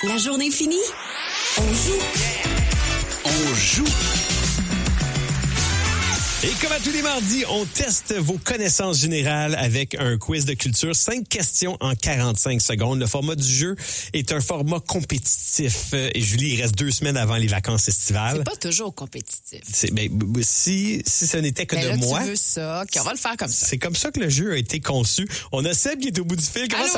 La journée finie, on joue. On joue. Et comme à tous les mardis, on teste vos connaissances générales avec un quiz de culture. 5 questions en 45 secondes. Le format du jeu est un format compétitif. Et Julie, il reste 2 semaines avant les vacances estivales. C'est pas toujours compétitif. Si ce n'était que Mais de là, moi... tu veux ça, on va le faire comme ça. C'est comme ça que le jeu a été conçu. On a Seb qui est au bout du fil. Comment Allô? ça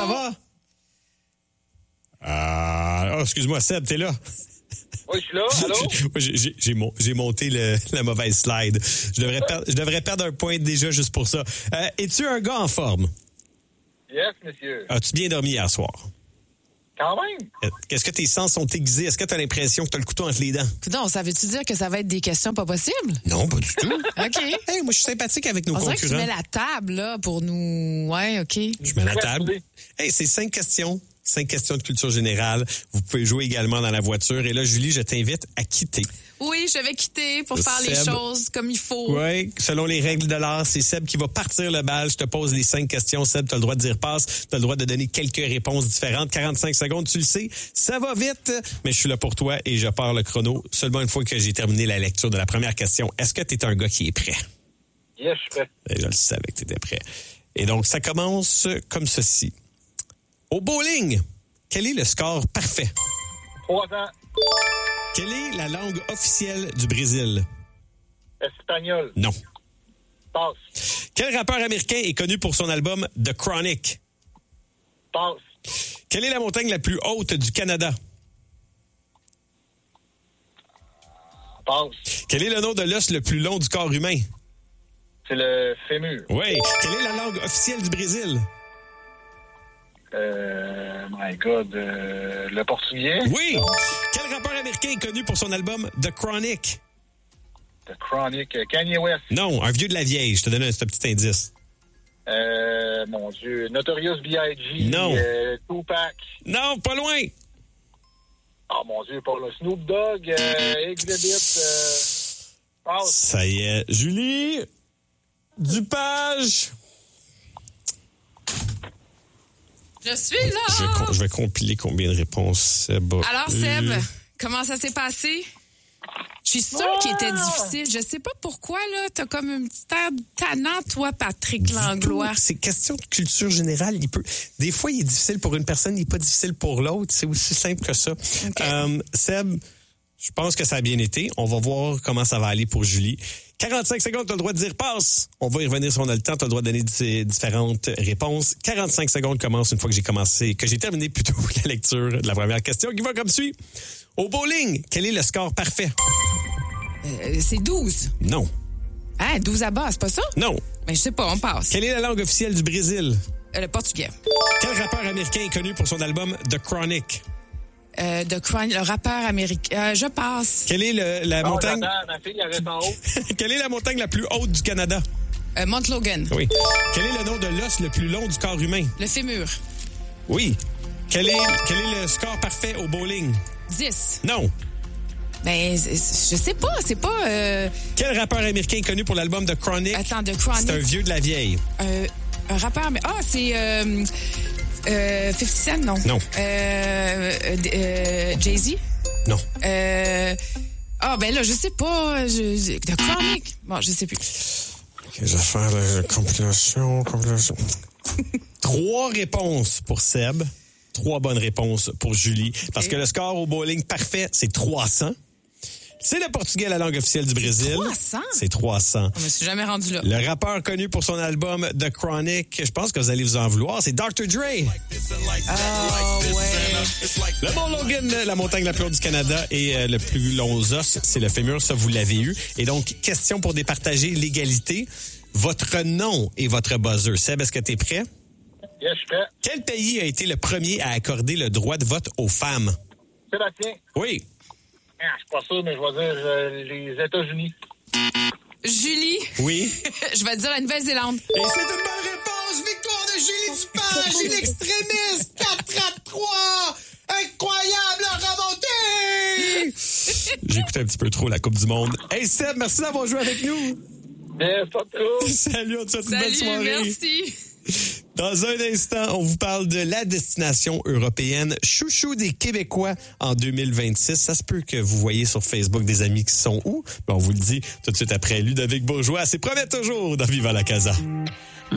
va? Excuse-moi, Seb, t'es là? Oui, je suis là. Allô? J'ai monté la mauvaise slide. Je devrais perdre un point déjà juste pour ça. Es-tu un gars en forme? Yes, monsieur. As-tu bien dormi hier soir? Quand même. Est-ce que tes sens sont aiguisés? Est-ce que tu as l'impression que tu as le couteau entre les dents? Non, ça veut-tu dire que ça va être des questions pas possibles? Non, pas du tout. OK. Hey, moi, je suis sympathique avec nos On dirait concurrents. que tu mets la table, là, pour nous... Ouais, OK. Je mets la table. Hey, c'est 5 questions. 5 questions de culture générale. Vous pouvez jouer également dans la voiture. Et là, Julie, je t'invite à quitter. Oui, je vais quitter pour faire les Seb. choses comme il faut. Oui, selon les règles de l'art, c'est Seb qui va partir le bal. Je te pose les 5 questions. Seb, tu as le droit de dire passe. Tu as le droit de donner quelques réponses différentes. 45 secondes, tu le sais. Ça va vite, mais je suis là pour toi et je pars le chrono seulement une fois que j'ai terminé la lecture de la première question. Est-ce que tu es un gars qui est prêt? Yes, je suis prêt. Et je le savais que tu étais prêt. Et donc, ça commence comme ceci. Au bowling, quel est le score parfait? 3 ans. Quelle est la langue officielle du Brésil? Espagnol. Non. Passe. Quel rappeur américain est connu pour son album The Chronic? Passe. Quelle est la montagne la plus haute du Canada? Passe. Quel est le nom de l'os le plus long du corps humain? C'est le fémur. Oui. Quelle est la langue officielle du Brésil? My God. Le portugais. Oui. Quel rappeur américain est connu pour son album The Chronic? The Chronic. Kanye West. Non, un vieux de la vieille. Je te donne ce petit indice. Mon Dieu. Notorious B.I.G. Non. Tupac. Non, pas loin. Oh, mon Dieu, pas le Snoop Dogg. Exhibit. Passe. Ça y est. Julie Dupage. Je suis là! Je vais compiler combien de réponses Seb a Alors, eu. Seb, comment ça s'est passé? Je suis sûre qu'il était difficile. Je sais pas pourquoi, là. T'as comme un petit air tannant, toi, Patrick Du Langlois. tout. C'est question de culture générale. Des fois, il est difficile pour une personne, il n'est pas difficile pour l'autre. C'est aussi simple que ça. Okay. Seb, je pense que ça a bien été. On va voir comment ça va aller pour Julie. 45 secondes, tu as le droit de dire passe. On va y revenir si on a le temps. Tu as le droit de donner différentes réponses. 45 secondes commencent une fois que j'ai terminé plutôt la lecture de la première question qui va comme suit. Au bowling, quel est le score parfait? C'est 12. Non. Hein, 12 à bas, c'est pas ça? Non. Mais je sais pas, on passe. Quelle est la langue officielle du Brésil? Le portugais. Quel rappeur américain est connu pour son album The Chronic? Le rappeur américain. Je passe. Quelle est la montagne? Ma fille, elle reste en haut. Quelle est la montagne la plus haute du Canada? Mount Logan. Oui. Quel est le nom de l'os le plus long du corps humain? Le fémur. Oui. Quel est le score parfait au bowling? 10. Non. Ben, je sais pas, c'est pas... Quel rappeur américain est connu pour l'album The Chronic? Attends, The Chronic. C'est un vieux de la vieille. Un rappeur, mais... Ah, c'est... 50 Cent, non. Non. Jay-Z? Non. Ben là, je sais pas. The Chronic? Bon, je sais plus. OK, je vais faire la compilation. 3 réponses pour Seb. 3 bonnes réponses pour Julie. Okay. Parce que le score au bowling parfait, c'est 300. C'est le portugais, la langue officielle du Brésil. 300? C'est 300. Je me suis jamais rendu là. Le rappeur connu pour son album The Chronic, je pense que vous allez vous en vouloir, c'est Dr. Dre. Oh, ouais. Le Mont Logan, la montagne la plus haute du Canada, et le plus long os, c'est le fémur, ça vous l'avez eu. Et donc, question pour départager l'égalité. Votre nom et votre buzzer. Seb, est-ce que tu es prêt? Yes, je suis prêt. Quel pays a été le premier à accorder le droit de vote aux femmes? Sébastien. Oui. Je suis pas sûr, mais je vais dire les États-Unis. Julie. Oui. Je vais dire la Nouvelle-Zélande. Et c'est une bonne réponse. Victoire de Julie Dupage, une extrémiste. 4-3. Incroyable remontée. J'écoutais un petit peu trop la Coupe du Monde. Hey Seb, merci d'avoir joué avec nous. Yes, pas trop. Salut, on te souhaite une bonne soirée. Merci. Dans un instant, on vous parle de la destination européenne chouchou des Québécois en 2026. Ça se peut que vous voyez sur Facebook des amis qui sont où? Ben, on vous le dit tout de suite après Ludovic Bourgeois. C'est Promet toujours dans Viva la Casa.